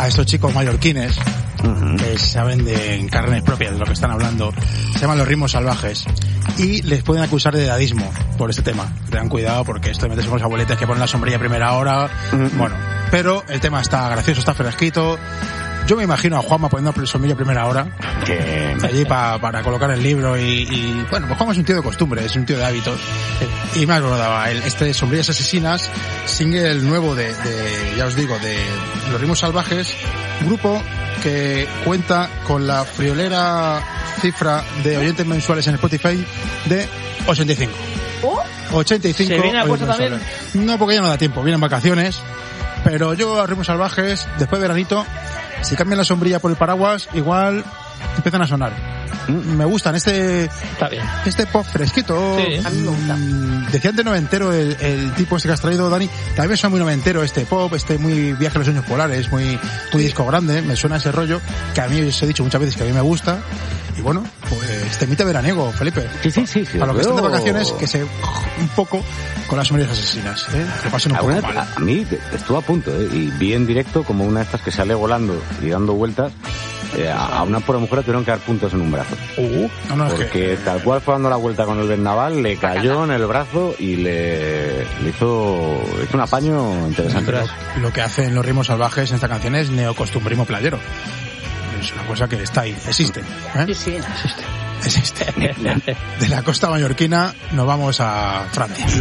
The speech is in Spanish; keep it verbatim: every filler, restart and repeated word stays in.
a estos chicos mallorquines, uh-huh. que saben de en carnes propias de lo que están hablando, se llaman Los Ritmos Salvajes, y les pueden acusar de edadismo por este tema. Tengan cuidado porque esto de meterse con los abueletes que ponen la sombrilla a primera hora, uh-huh. bueno, pero el tema está gracioso, está fresquito. Yo me imagino a Juanma poniendo la sombrilla a primera hora, que... allí pa, para colocar el libro y, y, bueno, pues Juanma es un tío de costumbre, es un tío de hábitos, y me acordaba, el, este Sombrillas Asesinas, single nuevo de, de, ya os digo, de Los Ritmos Salvajes, grupo que cuenta con la friolera cifra de oyentes mensuales en Spotify de ochenta y cinco. ¿Oh? ochenta y cinco. ¿Se viene a puesto también? No, porque ya no da tiempo, vienen vacaciones, pero yo a Ritmos Salvajes, después de veranito, si cambian la sombrilla por el paraguas, igual empiezan a sonar. Mm. Me gustan este Está bien. este pop fresquito. Sí, a mí me gusta. Decía antes noventero el, el tipo este que has traído, Dani. También me suena muy noventero este pop, este muy viaje a los sueños polares, muy, muy disco grande. Me suena ese rollo que a mí os he dicho muchas veces que a mí me gusta. Y bueno, pues temita veraniego, Felipe. Sí, sí, sí. sí Para los que veo... están de vacaciones, que se un poco con las sombrillas asesinas, ¿eh? Que pasen un poco vez, mal. A, a mí estuvo a punto, ¿eh? Y vi en directo como una de estas que sale volando y dando vueltas. Eh, a, a una pobre mujer tuvieron que dar puntos en un brazo. Uh, no, no, porque es que... tal cual fue dando la vuelta con el vendaval, le cayó en el brazo y le, le hizo, hizo un apaño interesante. Lo, lo que hacen Los Ritmos Salvajes en esta canción es neocostumbrismo playero. Es una cosa que está ahí, existe. ¿eh? Sí, sí, existe. Existe. De la costa mallorquina nos vamos a Francia.